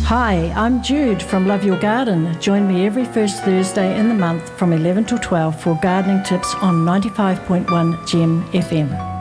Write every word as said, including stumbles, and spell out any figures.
Hi, I'm Jude from Love Your Garden. Join me every first Thursday in the month from eleven till twelve for gardening tips on ninety-five point one Gem F M.